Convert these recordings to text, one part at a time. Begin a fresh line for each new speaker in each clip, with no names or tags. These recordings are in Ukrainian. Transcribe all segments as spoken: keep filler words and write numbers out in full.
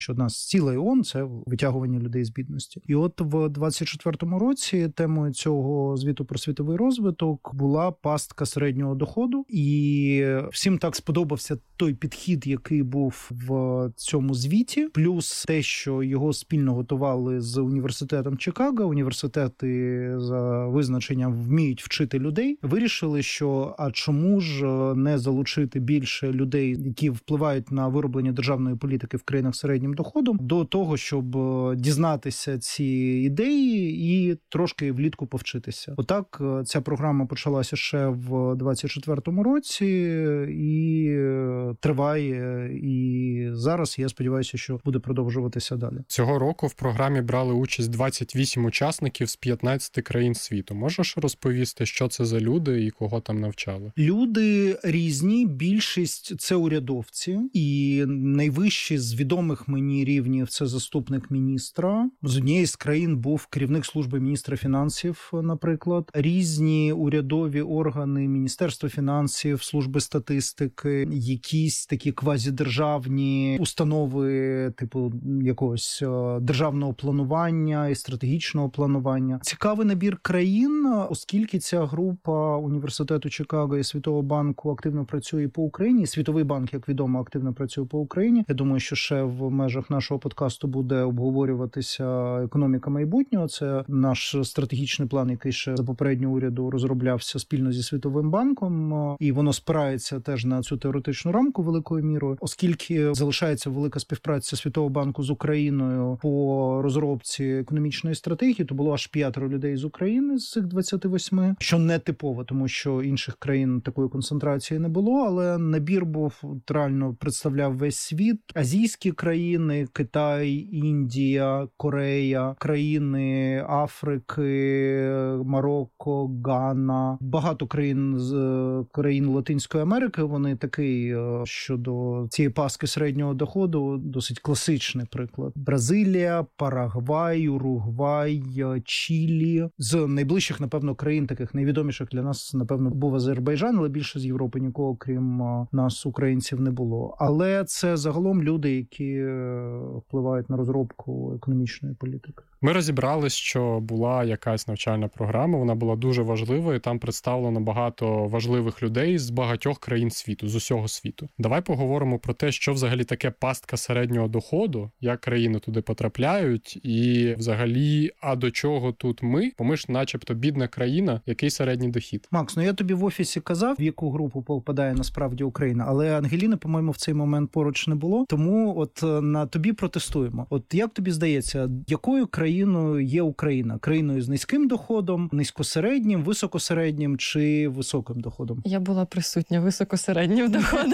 що одна з цілей ООН – це витягування людей з бідності. І от в двадцять четвертому році темою цього звіту про світовий розвиток була пастка середнього доходу. І всім так сподобався той підхід, який був в цьому звіті, плюс те, що його спільно готували з університетом Чикаго. Університети за визначенням вміють вчити людей. Вирішили, що а чому ж не залучити більше людей, які впливають на вироблення державної політики в країнах з середнім доходом, до того, щоб дізнатися ці ідеї і трошки влітку повчитися. Отак ця програма почалася ще в двадцять четвертому році і триває. І зараз, я сподіваюся, що буде продовжуватися далі.
Цього року в програмі брали участь двадцять вісім учасників з п'ятнадцяти країн світу. Можеш розповісти, що це за люди і кого там навчали?
Люди різні, більшість – це урядовці, і найвищі з відомих мені рівнів – це заступник міністра. З однієї з країн був керівник служби міністра фінансів, наприклад. Різні урядові органи, Міністерство фінансів, служби статистики, якісь такі квазідержавні установи, типу якогось державного планування і стратегічного планування. Цікавий набір країн, оскільки ця група університету Чикаго і Світового банку активно працює по Україні. Світовий банк, як відомо, активно працює по Україні. Я думаю, що ще в межах нашого подкасту буде обговорюватися економіка майбутнього. Це наш стратегічний план, який ще за попереднього уряду розроблявся спільно зі Світовим банком. І воно спирається теж на цю теоретичну рамку великою мірою. Оскільки залишається велика співпраця Світового банку з Україною по розробці економічної стратегії, то було аж п'ятеро людей з України з цих двадцяти восьми, що не типово, тому що інших країн такої концентрації не було, але набір був, реально представляв весь світ. Азійські країни, Китай, Індія, Корея, країни Африки, Марокко, Гана, багато країн з країн Латинської Америки, вони такий щодо цієї паски середнього доходу досить класичний приклад. Бразилія, Парагвай, Уругвай, Чилі. З найближчих, напевно, країн, таких найвідоміших для нас, напевно, був Азербайджан, але більше з Європи нікого, крім нас, українців, не було. Але це загалом люди, які впливають на розробку економічної політики.
Ми розібрали, що була якась навчальна програма, вона була дуже важлива, і там представлено багато важливих людей з багатьох країн світу, з усього світу. Давай поговоримо про те, що взагалі таке пастка середнього доходу, як країни туди потрапляють, і взагалі, а до чого тут ми? Бо ми ж начебто бідна країна, який середній дохід.
Макс, ну я тобі в офісі казав, в яку групу попадає насправді Україна, але Ангеліни, по-моєму, в цей момент поруч не було, тому от на тобі протестуємо. От як тобі здається, якою країною є Україна? Країною з низьким доходом, низькосереднім, високосереднім чи високим доходом?
Я була присутня високосереднім доходом.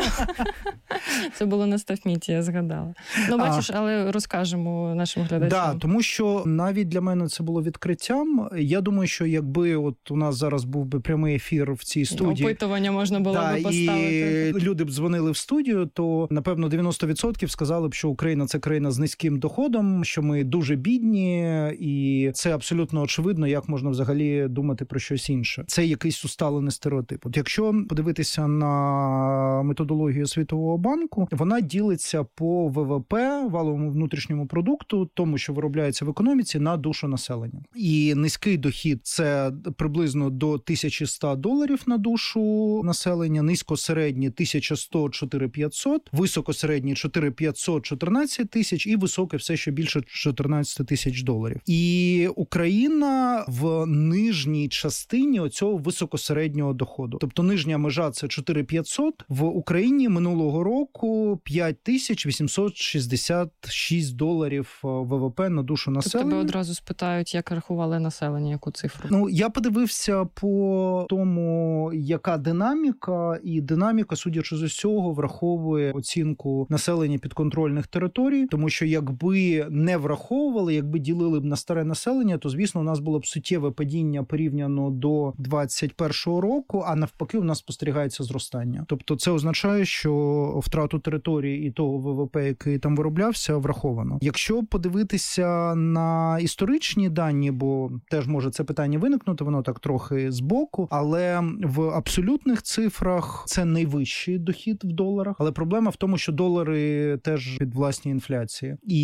Це було на Стафміті, я згадала. Ну, бачиш, а, але розкажемо нашим глядачам.
Так, да, тому що навіть для мене це було відкриттям. Я думаю, що якби от у нас зараз був би прямий ефір в цій студії.
Опитування можна було
да,
би поставити.
І люди б дзвонили в студію, то, напевно, дев'яносто відсотків сказали б, що Україна – це країна з низьким доходом, що ми дуже бідні, і це абсолютно очевидно, як можна взагалі думати про щось інше. Це якийсь усталений стереотип. От якщо подивитися на методологію Світового банку, вона ділиться по ВВП, валовому внутрішньому продукту, тому, що виробляється в економіці, на душу населення. І низький дохід – це приблизно до тисяча сто доларів на душу населення, низько-середній – тисяча сто - чотири тисячі п'ятсот, високо-середній – чотири тисячі п'ятсот - чотирнадцять тисяч і високе все, що більше чотирнадцять тисяч доларів. І Україна в нижній частині оцього високосереднього доходу. Тобто нижня межа – це чотири тисячі п'ятсот, в Україні минулого року п'ять тисяч вісімсот шістдесят шість доларів ВВП на душу населення.
Тебе одразу спитають, як рахували населення, яку цифру?
Ну, я подивився по тому, яка динаміка, і динаміка, судячи з усього, враховує оцінку населення підконтрольних територій, тому що якби не враховували, якби ділили б на старе населення, то, звісно, у нас було б суттєве падіння порівняно до двадцять першого року, а навпаки у нас спостерігається зростання. Тобто це означає, що втрату території і того ВВП, який там вироблявся, враховано. Якщо подивитися на історичні дані, бо теж може це питання виникнути, воно так трохи збоку, але в абсолютних цифрах це найвищий дохід в доларах. Але проблема в тому, що долари теж під власній інфляції. І